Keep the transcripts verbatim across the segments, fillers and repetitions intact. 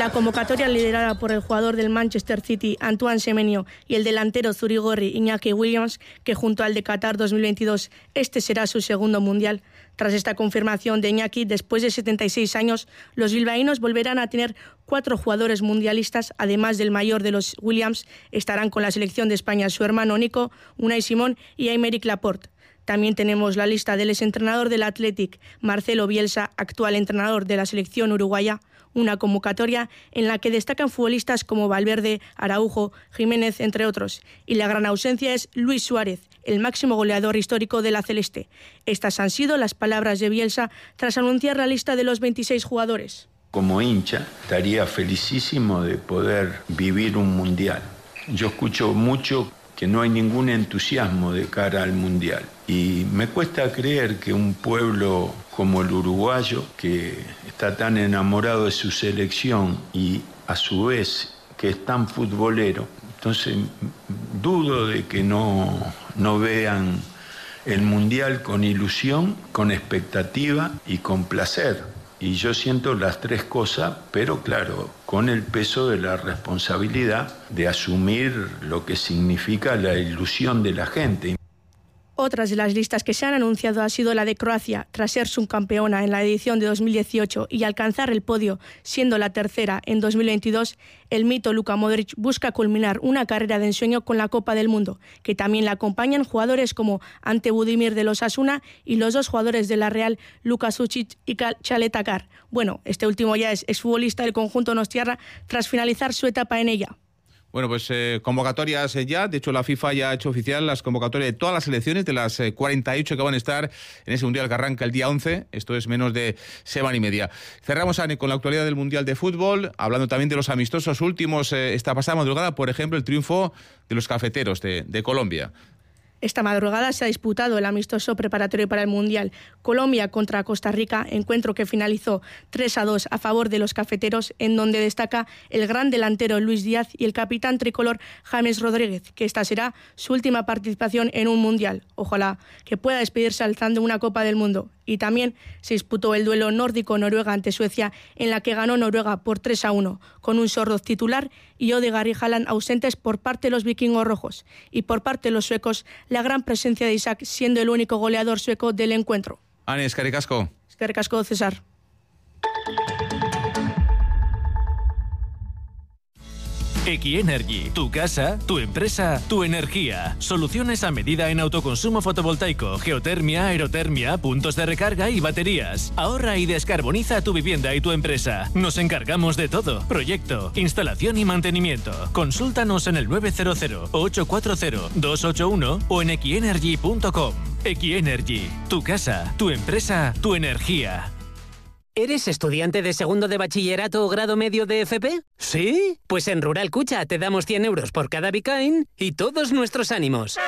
La convocatoria liderada por el jugador del Manchester City, Antoine Semenyo, y el delantero zurigorri Iñaki Williams, que junto al de Qatar dos mil veintidós, este será su segundo mundial. Tras esta confirmación de Iñaki, después de setenta y seis años, los bilbaínos volverán a tener cuatro jugadores mundialistas, además del mayor de los Williams. Estarán con la selección de España su hermano Nico, Unai Simón y Aymeric Laporte. También tenemos la lista del exentrenador del Athletic, Marcelo Bielsa, actual entrenador de la selección uruguaya, una convocatoria en la que destacan futbolistas como Valverde, Araujo, Jiménez, entre otros. Y la gran ausencia es Luis Suárez, el máximo goleador histórico de la Celeste. Estas han sido las palabras de Bielsa tras anunciar la lista de los veintiséis jugadores. Como hincha, estaría felicísimo de poder vivir un mundial. Yo escucho mucho que no hay ningún entusiasmo de cara al mundial. Y me cuesta creer que un pueblo como el uruguayo, que está tan enamorado de su selección y a su vez que es tan futbolero, entonces dudo de que no, no vean el mundial con ilusión, con expectativa y con placer. Y yo siento las tres cosas, pero claro, con el peso de la responsabilidad de asumir lo que significa la ilusión de la gente. Otras de las listas que se han anunciado ha sido la de Croacia, tras ser subcampeona en la edición de dos mil dieciocho y alcanzar el podio, siendo la tercera en dos mil veintidós, el mito Luka Modric busca culminar una carrera de ensueño con la Copa del Mundo, que también la acompañan jugadores como Ante Budimir del Osasuna y los dos jugadores de la Real, Luka Sučić y Chaleta-Car. Bueno, este último ya es exfutbolista del conjunto donostiarra tras finalizar su etapa en ella. Bueno, pues eh, convocatorias eh, ya. De hecho, la FIFA ya ha hecho oficial las convocatorias de todas las selecciones, de las eh, cuarenta y ocho que van a estar en ese Mundial que arranca el día once. Esto es menos de semana y media. Cerramos, Ane, con la actualidad del Mundial de Fútbol, hablando también de los amistosos últimos. Eh, esta pasada madrugada, por ejemplo, el triunfo de los cafeteros de, de Colombia. Esta madrugada se ha disputado el amistoso preparatorio para el Mundial. Colombia contra Costa Rica, encuentro que finalizó tres a dos a favor de los cafeteros, en donde destaca el gran delantero Luis Díaz y el capitán tricolor James Rodríguez, que esta será su última participación en un Mundial. Ojalá que pueda despedirse alzando una Copa del Mundo. Y también se disputó el duelo nórdico-Noruega ante Suecia, en la que ganó Noruega por tres a uno, con un Sorloth titular y Odegaard y Haaland ausentes por parte de los vikingos rojos. Y por parte de los suecos, la gran presencia de Isak, siendo el único goleador sueco del encuentro. Ane, eskerrik asko. Eskerrik asko, César. Equienergy, tu casa, tu empresa, tu energía. Soluciones a medida en autoconsumo fotovoltaico, geotermia, aerotermia, puntos de recarga y baterías. Ahorra y descarboniza tu vivienda y tu empresa. Nos encargamos de todo. Proyecto, instalación y mantenimiento. Consúltanos en el nueve cero cero, ocho cuatro cero, dos ocho uno o en equienergy punto com. Equienergy, tu casa, tu empresa, tu energía. ¿Eres estudiante de segundo de bachillerato o grado medio de F P? ¿Sí? Pues en Rural Cucha te damos cien euros por cada Bicain y todos nuestros ánimos.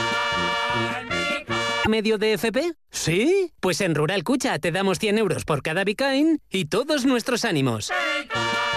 ¿Medio de F P? ¿Sí? Pues en Rural Cucha te damos cien euros por cada Bicain y todos nuestros ánimos.